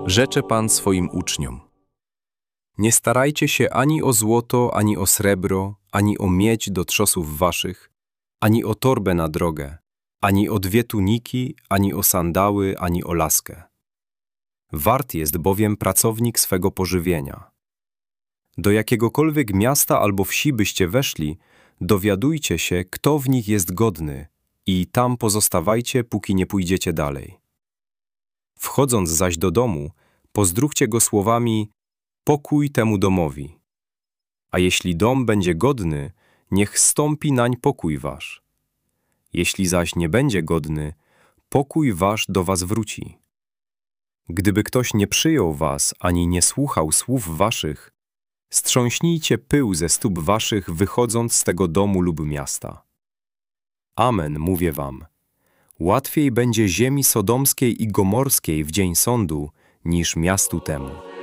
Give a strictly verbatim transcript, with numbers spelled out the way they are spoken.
Rzecze Pan swoim uczniom: nie starajcie się ani o złoto, ani o srebro, ani o miedź do trzosów waszych, ani o torbę na drogę, ani o dwie tuniki, ani o sandały, ani o laskę. Wart jest bowiem pracownik swego pożywienia. Do jakiegokolwiek miasta albo wsi byście weszli, dowiadujcie się, kto w nich jest godny, i tam pozostawajcie, póki nie pójdziecie dalej. Wchodząc zaś do domu, pozdrówcie go słowami: pokój temu domowi. A jeśli dom będzie godny, niech zstąpi nań pokój wasz. Jeśli zaś nie będzie godny, pokój wasz do was wróci. Gdyby ktoś nie przyjął was, ani nie słuchał słów waszych, strząśnijcie pył ze stóp waszych, wychodząc z tego domu lub miasta. Amen, mówię wam, łatwiej będzie ziemi sodomskiej i gomorskiej w dzień sądu, niż miastu temu.